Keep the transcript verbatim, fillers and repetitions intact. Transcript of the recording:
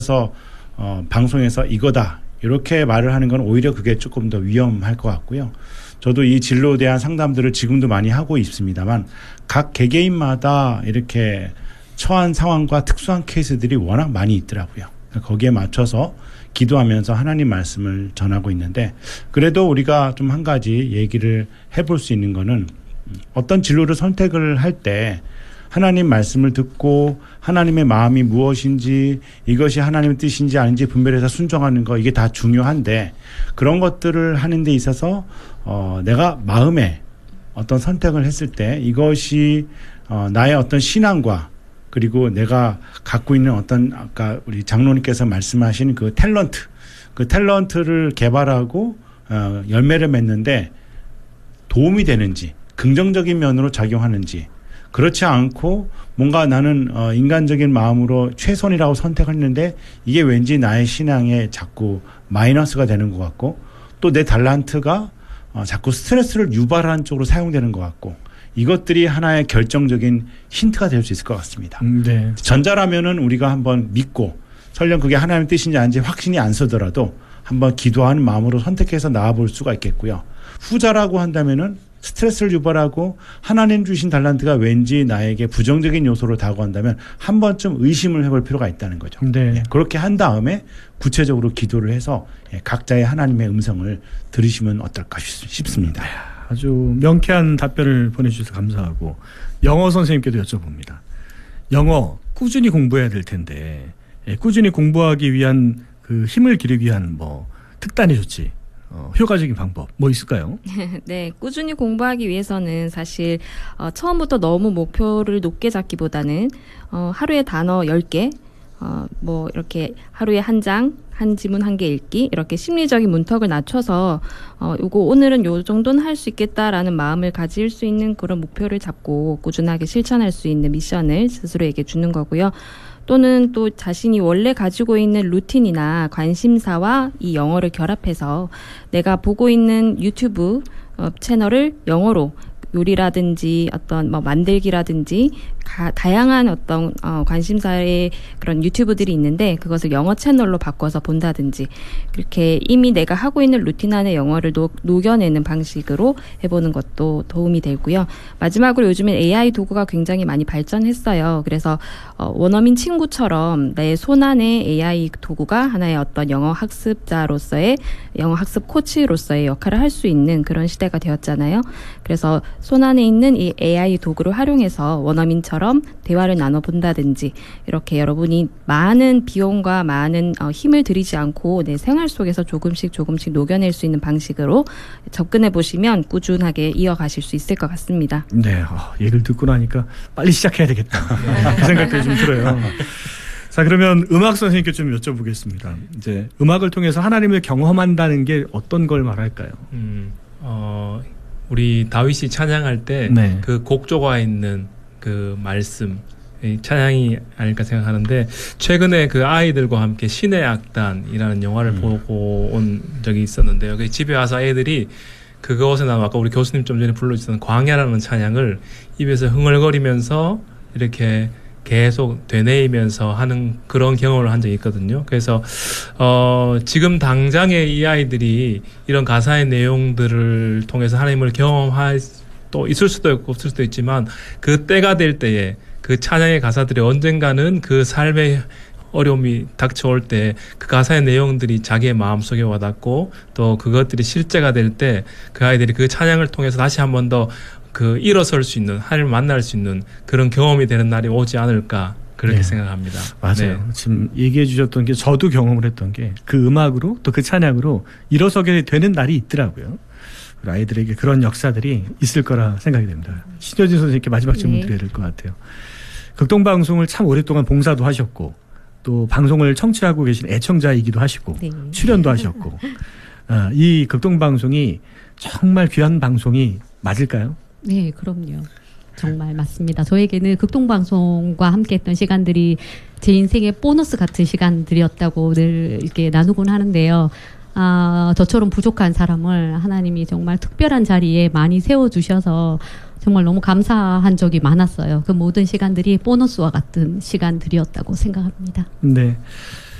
그래서 어, 방송에서 이거다 이렇게 말을 하는 건 오히려 그게 조금 더 위험할 것 같고요. 저도 이 진로에 대한 상담들을 지금도 많이 하고 있습니다만 각 개개인마다 이렇게 처한 상황과 특수한 케이스들이 워낙 많이 있더라고요. 거기에 맞춰서 기도하면서 하나님 말씀을 전하고 있는데 그래도 우리가 좀 한 가지 얘기를 해볼 수 있는 거는 어떤 진로를 선택을 할 때 하나님 말씀을 듣고 하나님의 마음이 무엇인지 이것이 하나님의 뜻인지 아닌지 분별해서 순종하는 거 이게 다 중요한데 그런 것들을 하는 데 있어서 어, 내가 마음에 어떤 선택을 했을 때 이것이 어, 나의 어떤 신앙과 그리고 내가 갖고 있는 어떤 아까 우리 장로님께서 말씀하신 그 탤런트 그 탤런트를 개발하고 어, 열매를 맺는데 도움이 되는지 긍정적인 면으로 작용하는지 그렇지 않고 뭔가 나는 어, 인간적인 마음으로 최선이라고 선택했는데 이게 왠지 나의 신앙에 자꾸 마이너스가 되는 것 같고 또 내 달란트가 어, 자꾸 스트레스를 유발하는 쪽으로 사용되는 것 같고 이것들이 하나의 결정적인 힌트가 될 수 있을 것 같습니다. 음, 네. 전자라면은 우리가 한번 믿고 설령 그게 하나님의 뜻인지 아닌지 확신이 안 서더라도 한번 기도하는 마음으로 선택해서 나아볼 수가 있겠고요. 후자라고 한다면은 스트레스를 유발하고 하나님 주신 달란트가 왠지 나에게 부정적인 요소로 다가온다면 한 번쯤 의심을 해볼 필요가 있다는 거죠. 네. 예, 그렇게 한 다음에 구체적으로 기도를 해서 예, 각자의 하나님의 음성을 들으시면 어떨까 싶습니다. 아주 명쾌한 답변을 보내주셔서 감사하고 영어 선생님께도 여쭤봅니다. 영어 꾸준히 공부해야 될 텐데 예, 꾸준히 공부하기 위한 그 힘을 기르기 위한 뭐 특단의 조치 어, 효과적인 방법 뭐 있을까요? 네, 꾸준히 공부하기 위해서는 사실 어, 처음부터 너무 목표를 높게 잡기보다는 어, 하루에 단어 열 개, 어, 뭐 이렇게 하루에 한 장, 한 지문 한 개 읽기 이렇게 심리적인 문턱을 낮춰서 어, 요거 오늘은 요 정도는 할 수 있겠다라는 마음을 가질 수 있는 그런 목표를 잡고 꾸준하게 실천할 수 있는 미션을 스스로에게 주는 거고요. 또는 또 자신이 원래 가지고 있는 루틴이나 관심사와 이 영어를 결합해서 내가 보고 있는 유튜브 어, 채널을 영어로 요리라든지 어떤 뭐 만들기라든지 가, 다양한 어떤 어, 관심사의 그런 유튜브들이 있는데 그것을 영어 채널로 바꿔서 본다든지 그렇게 이미 내가 하고 있는 루틴 안에 영어를 녹, 녹여내는 방식으로 해보는 것도 도움이 되고요. 마지막으로 요즘엔 에이아이 도구가 굉장히 많이 발전했어요. 그래서 어, 원어민 친구처럼 내 손 안에 에이아이 도구가 하나의 어떤 영어 학습자로서의 영어 학습 코치로서의 역할을 할 수 있는 그런 시대가 되었잖아요. 그래서 손 안에 있는 이 에이아이 도구를 활용해서 원어민처럼 대화를 나눠본다든지 이렇게 여러분이 많은 비용과 많은 어, 힘을 들이지 않고 내 생활 속에서 조금씩 조금씩 녹여낼 수 있는 방식으로 접근해 보시면 꾸준하게 이어가실 수 있을 것 같습니다. 네, 어, 얘기를 듣고 나니까 빨리 시작해야 되겠다. 그 생각도 좀 들어요. 자, 그러면 음악 선생님께 좀 여쭤보겠습니다. 이제 음악을 통해서 하나님을 경험한다는 게 어떤 걸 말할까요? 음, 어, 우리 다윗이 찬양할 때 그 네. 곡조가 있는 그 말씀 찬양이 아닐까 생각하는데 최근에 그 아이들과 함께 신의 악단이라는 영화를 음. 보고 온 적이 있었는데요. 그 집에 와서 애들이 그것에 나와 아까 우리 교수님 좀 전에 불러주셨던 광야라는 찬양을 입에서 흥얼거리면서 이렇게 계속 되뇌이면서 하는 그런 경험을 한 적이 있거든요. 그래서 어, 지금 당장에 이 아이들이 이런 가사의 내용들을 통해서 하나님을 경험할 또 있을 수도 있고 없을 수도 있지만 그 때가 될 때에 그 찬양의 가사들이 언젠가는 그 삶의 어려움이 닥쳐올 때 그 가사의 내용들이 자기의 마음속에 와닿고 또 그것들이 실제가 될 때 그 아이들이 그 찬양을 통해서 다시 한 번 더 그 일어설 수 있는 하나님을 만날 수 있는 그런 경험이 되는 날이 오지 않을까 그렇게 네. 생각합니다. 맞아요. 네. 지금 얘기해 주셨던 게 저도 경험을 했던 게 그 음악으로 또 그 찬양으로 일어서게 되는 날이 있더라고요. 아이들에게 그런 역사들이 있을 거라 생각이 됩니다. 신효진 선생님께 마지막 질문 네. 드려야 될 것 같아요. 극동방송을 참 오랫동안 봉사도 하셨고 또 방송을 청취하고 계신 애청자이기도 하시고 네. 출연도 하셨고 아, 이 극동방송이 정말 귀한 방송이 맞을까요? 네, 그럼요. 정말 맞습니다. 저에게는 극동방송과 함께했던 시간들이 제 인생의 보너스 같은 시간들이었다고 늘 이렇게 나누곤 하는데요. 아, 저처럼 부족한 사람을 하나님이 정말 특별한 자리에 많이 세워주셔서 정말 너무 감사한 적이 많았어요. 그 모든 시간들이 보너스와 같은 시간들이었다고 생각합니다. 네.